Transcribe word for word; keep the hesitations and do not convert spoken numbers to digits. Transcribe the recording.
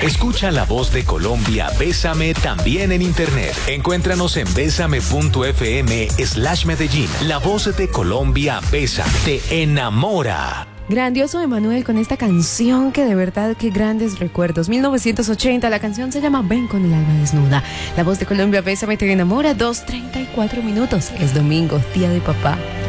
Escucha La Voz de Colombia, Bésame también en internet. Encuéntranos en bésame.fm slash Medellín. La Voz de Colombia, Bésame, te enamora. Grandioso Emanuel con esta canción que de verdad qué grandes recuerdos. mil novecientos ochenta, la canción se llama Ven con el alma desnuda. La Voz de Colombia, Bésame, te enamora. Dos treinta y cuatro minutos. Es domingo, día de papá.